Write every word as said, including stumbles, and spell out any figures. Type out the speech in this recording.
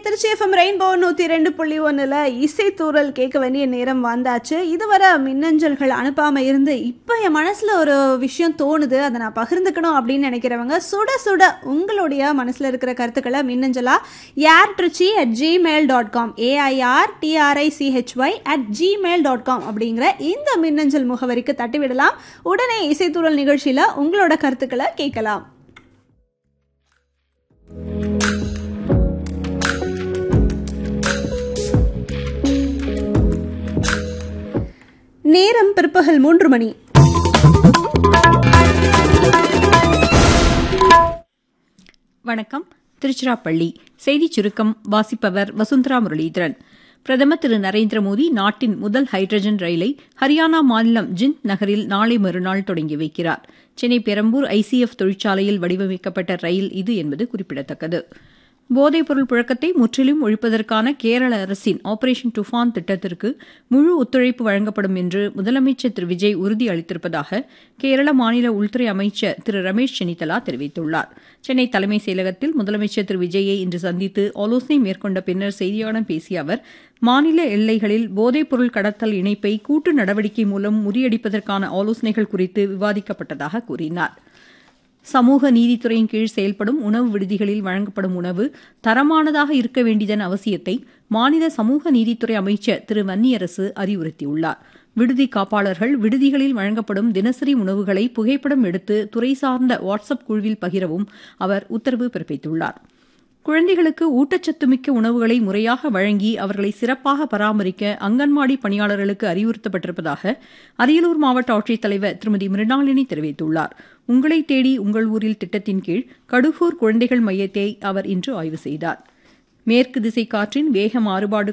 Trichy FM rainbow நூற்றி ரெண்டு புள்ளி ஒன்றில் இசைத்தூரல் கேட்க வேண்டிய நேரம் வந்தாச்சு. இதுவரை மின்னஞ்சல்கள் அனுப்பாமல் இருந்து இப்போ என் மனசில் ஒரு விஷயம் தோணுது, அதை நான் பகிர்ந்துக்கணும் அப்படின்னு நினைக்கிறவங்க சுட சுட உங்களுடைய மனசில் இருக்கிற கருத்துக்களை மின்னஞ்சலாக ஏர் Trichy at Gmail dot com AIR TRICHY at Gmail dot com அப்படிங்கிற இந்த மின்னஞ்சல் முகவரிக்கு தட்டிவிடலாம். உடனே இசைத்தூரல் நிகழ்ச்சியில் உங்களோட கருத்துக்களை கேட்கலாம். நேரம் பிற்பகல் மூன்று மணி. வணக்கம். திருச்சிராப்பள்ளி செய்திச் சுருக்கம் வாசிப்பவர் வசுந்தரா முரளிதரன். பிரதமர் திரு நரேந்திர மோடி நாட்டின் முதல் ஹைட்ரஜன் ரயிலை ஹரியானா மாநிலம் ஜிந்த் நகரில் நாளை மறுநாள் தொடங்கி வைக்கிறார். சென்னை பெரம்பூர் ஐசிஎஃப் தொழிற்சாலையில் வடிவமைக்கப்பட்ட ரயில் இது என்பது குறிப்பிடத்தக்கது. போதைப்பொருள் புழக்கத்தை முற்றிலும் ஒழிப்பதற்கான கேரள அரசின் ஆபரேஷன் டுஃபான் திட்டத்திற்கு முழு ஒத்துழைப்பு வழங்கப்படும் என்று முதலமைச்சர் திரு விஜய் உறுதி அளித்திருப்பதாக கேரள மாநில உள்துறை அமைச்சர் திரு ரமேஷ் சென்னிதலா தெரிவித்துள்ளார். சென்னை தலைமைச் செயலகத்தில் முதலமைச்சர் திரு விஜயை இன்று சந்தித்து ஆலோசனை மேற்கொண்ட பின்னர் செய்தியாளர்களிடம் பேசிய அவர், மாநில எல்லைகளில் போதைப்பொருள் கடத்தல் இணைப்பை கூட்டு நடவடிக்கை மூலம் முறியடிப்பதற்கான ஆலோசனைகள் குறித்து விவாதிக்கப்பட்டதாக கூறினார். சமூக நீதித்துறையின் கீழ் செயல்படும் உணவு விடுதிகளில் வழங்கப்படும் உணவு தரமானதாக இருக்க வேண்டியதன் அவசியத்தை மாநில சமூக நீதித்துறை அமைச்சர் திரு வன்னியரசு அறிவுறுத்தியுள்ளார். விடுதி காப்பாளர்கள் விடுதிகளில் வழங்கப்படும் தினசரி உணவுகளை புகைப்படம் எடுத்து துறை சார்ந்த வாட்ஸ்அப் குழுவில் பகிரவும் அவர் உத்தரவு பிறப்பித்துள்ளார். குழந்தைகளுக்கு ஊட்டச்சத்துமிக்க உணவுகளை முறையாக வழங்கி அவர்களை சிறப்பாக பராமரிக்க அங்கன்வாடி பணியாளர்களுக்கு அறிவுறுத்தப்பட்டிருப்பதாக அரியலூர் மாவட்ட ஆட்சித்தலைவர் திருமதி மிருணாளினி தெரிவித்துள்ளார். உங்களை தேடி உங்கள் ஊரில் திட்டத்தின் கீழ் கடுகூர் குழந்தைகள் மையத்தை அவர் இன்று ஆய்வு செய்தார். மேற்கு திசை காற்றின் வேக மாறுபாடு